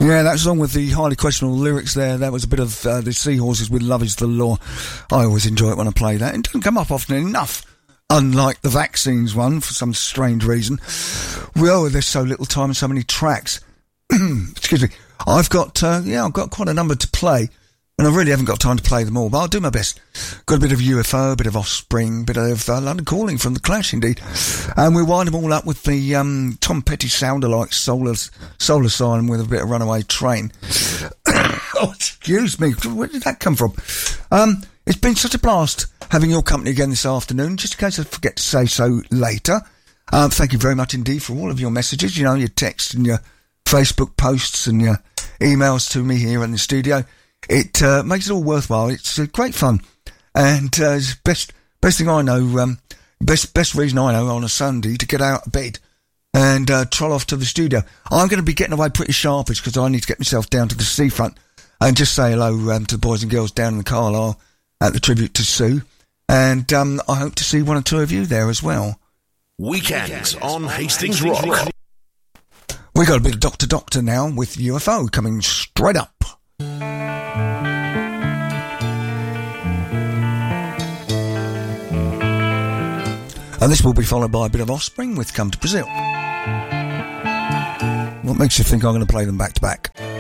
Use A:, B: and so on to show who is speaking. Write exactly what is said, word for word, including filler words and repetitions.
A: Yeah, that song with the highly questionable lyrics there, that was a bit of uh, the Seahorses with Love Is The Law. I always enjoy it when I play that. It doesn't come up often enough, unlike the Vaccines one, for some strange reason. Well, there's so little time and so many tracks. Excuse me. I've got, uh, yeah, I've got quite a number to play, and I really haven't got time to play them all, but I'll do my best. Got a bit of U F O, a bit of Offspring, a bit of uh, London Calling from The Clash, indeed. And we'll wind them all up with the um, Tom Petty Sound-alike Soul, Soul Asylum with a bit of Runaway Train. Oh, excuse me, where did that come from? Um, it's been such a blast having your company again this afternoon, just in case I forget to say so later. Um, thank you very much indeed for all of your messages, you know, your texts and your Facebook posts and your emails to me here in the studio. It uh, makes it all worthwhile. It's uh, great fun, and uh, it's best best thing I know. Um, best best reason I know on a Sunday to get out of bed and uh, troll off to the studio. I'm going to be getting away pretty sharpish because I need to get myself down to the seafront and just say hello um, to the boys and girls down in the Carlisle at the tribute to Sue, and um, I hope to see one or two of you there as well.
B: Weekends on Hastings Rock.
A: We got a bit of Doctor Doctor now with U F O coming straight up. And this will be followed by a bit of Offspring with Come to Brazil. What makes you think I'm going to play them back to back?